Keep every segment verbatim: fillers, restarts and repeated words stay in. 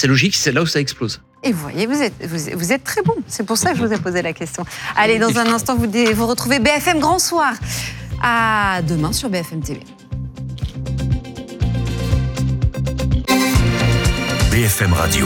c'est logique, c'est là où ça explose. Et vous voyez, vous êtes, vous, vous êtes très bon. C'est pour ça que je vous ai posé la question. Allez, dans un instant, vous, vous retrouvez B F M Grand Soir. À demain sur B F M T V. B F M Radio.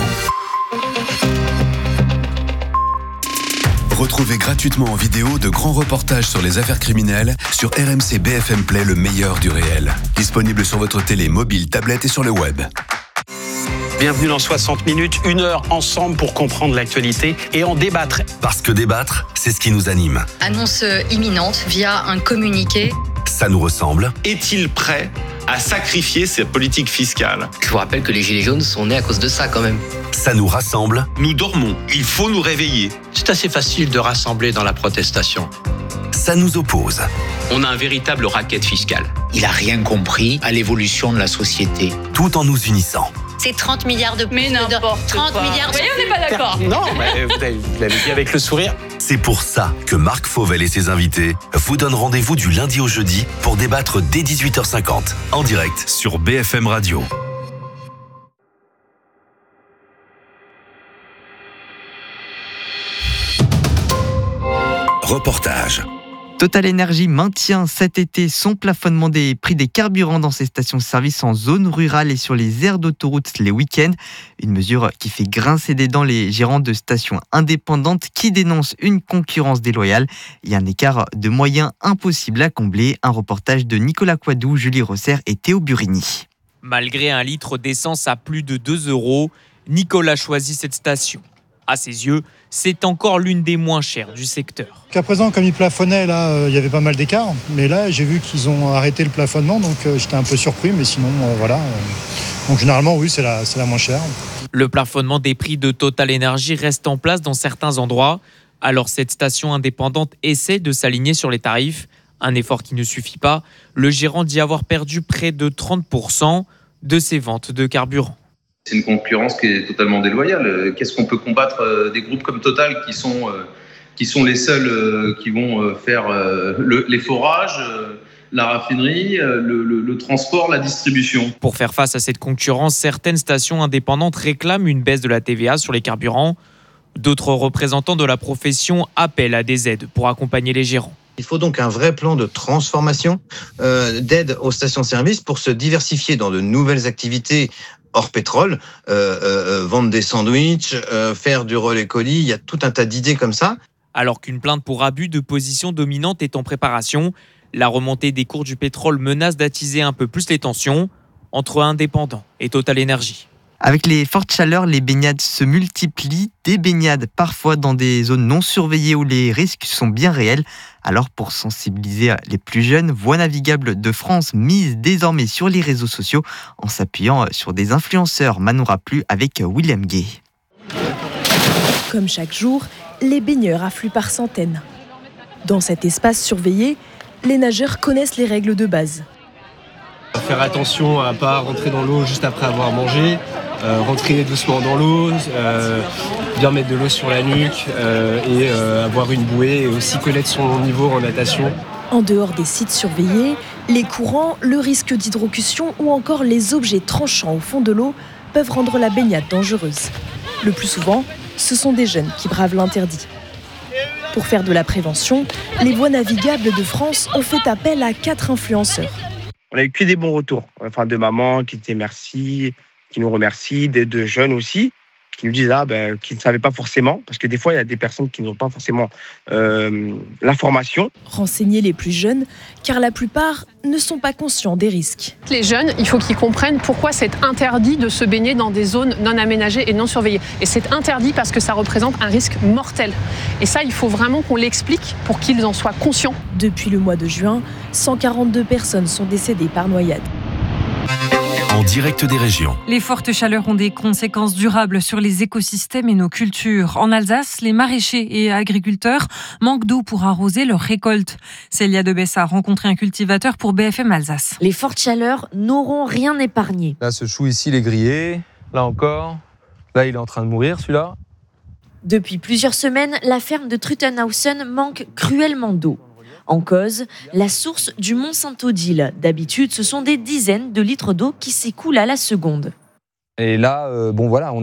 Retrouvez gratuitement en vidéo de grands reportages sur les affaires criminelles sur R M C B F M Play, le meilleur du réel. Disponible sur votre télé, mobile, tablette et sur le web. Bienvenue dans soixante minutes, une heure ensemble pour comprendre l'actualité et en débattre. Parce que débattre, c'est ce qui nous anime. Annonce imminente via un communiqué. Ça nous ressemble. Est-il prêt à sacrifier sa politique fiscale ? Je vous rappelle que les Gilets jaunes sont nés à cause de ça quand même. Ça nous rassemble. Nous dormons, il faut nous réveiller. C'est assez facile de rassembler dans la protestation. Ça nous oppose. On a un véritable racket fiscal. Il n'a rien compris à l'évolution de la société. Tout en nous unissant. C'est trente milliards de plus. Mais n'importe trente quoi. milliards de Oui, on n'est pas d'accord. Non, mais vous l'avez, vous l'avez dit avec le sourire. C'est pour ça que Marc Fauvel et ses invités vous donnent rendez-vous du lundi au jeudi pour débattre dès dix-huit heures cinquante en direct sur B F M Radio. Reportage. Total Energy maintient cet été son plafonnement des prix des carburants dans ses stations-service en zone rurale et sur les aires d'autoroute les week-ends. Une mesure qui fait grincer des dents les gérants de stations indépendantes qui dénoncent une concurrence déloyale et un écart de moyens impossible à combler. Un reportage de Nicolas Coidou, Julie Rosser et Théo Burini. Malgré un litre d'essence à plus de deux euros, Nicolas choisit cette station. À ses yeux, c'est encore l'une des moins chères du secteur. Qu'à présent, comme ils plafonnaient, là, euh, il y avait pas mal d'écart. Mais là, j'ai vu qu'ils ont arrêté le plafonnement, donc euh, j'étais un peu surpris. Mais sinon, euh, voilà. Donc généralement, oui, c'est la, c'est la moins chère. Le plafonnement des prix de Total Energy reste en place dans certains endroits. Alors cette station indépendante essaie de s'aligner sur les tarifs. Un effort qui ne suffit pas. Le gérant dit avoir perdu près de trente pour cent de ses ventes de carburant. C'est une concurrence qui est totalement déloyale. Qu'est-ce qu'on peut combattre des groupes comme Total qui sont, qui sont les seuls qui vont faire le, les forages, la raffinerie, le, le, le transport, la distribution. Pour faire face à cette concurrence, certaines stations indépendantes réclament une baisse de la T V A sur les carburants. D'autres représentants de la profession appellent à des aides pour accompagner les gérants. Il faut donc un vrai plan de transformation, euh, d'aide aux stations-service pour se diversifier dans de nouvelles activités hors pétrole, euh, euh, vendre des sandwichs, euh, faire du relais colis, il y a tout un tas d'idées comme ça. Alors qu'une plainte pour abus de position dominante est en préparation, la remontée des cours du pétrole menace d'attiser un peu plus les tensions entre indépendants et Total Energy. Avec les fortes chaleurs, les baignades se multiplient, des baignades parfois dans des zones non surveillées où les risques sont bien réels. Alors pour sensibiliser les plus jeunes, Voies navigables de France mise désormais sur les réseaux sociaux en s'appuyant sur des influenceurs. Manon Raplu avec William Gay. Comme chaque jour, les baigneurs affluent par centaines. Dans cet espace surveillé, les nageurs connaissent les règles de base. Faire attention à ne pas rentrer dans l'eau juste après avoir mangé, euh, rentrer doucement dans l'eau, euh, bien mettre de l'eau sur la nuque euh, et euh, avoir une bouée et aussi connaître son niveau en natation. En dehors des sites surveillés, les courants, le risque d'hydrocution ou encore les objets tranchants au fond de l'eau peuvent rendre la baignade dangereuse. Le plus souvent, ce sont des jeunes qui bravent l'interdit. Pour faire de la prévention, les Voies navigables de France ont fait appel à quatre influenceurs. On a eu que des bons retours, enfin de mamans qui disaient merci, qui nous remercient, des de jeunes aussi, qui nous disent ah, ben, qui ne savaient pas forcément, parce que des fois il y a des personnes qui n'ont pas forcément euh, l'information. Renseigner les plus jeunes, car la plupart ne sont pas conscients des risques. Les jeunes, il faut qu'ils comprennent pourquoi c'est interdit de se baigner dans des zones non aménagées et non surveillées. Et c'est interdit parce que ça représente un risque mortel. Et ça, il faut vraiment qu'on l'explique pour qu'ils en soient conscients. Depuis le mois de juin, cent quarante-deux personnes sont décédées par noyade. En direct des régions. Les fortes chaleurs ont des conséquences durables sur les écosystèmes et nos cultures. En Alsace, les maraîchers et agriculteurs manquent d'eau pour arroser leurs récoltes. Célia Debesse a rencontré un cultivateur pour B F M Alsace. Les fortes chaleurs n'auront rien épargné. Là, ce chou ici, il est grillé. Là encore. Là, il est en train de mourir, celui-là. Depuis plusieurs semaines, la ferme de Truttenhausen manque cruellement d'eau. En cause, la source du Mont Saint-Odile. D'habitude, ce sont des dizaines de litres d'eau qui s'écoulent à la seconde. Et là, euh, bon voilà, on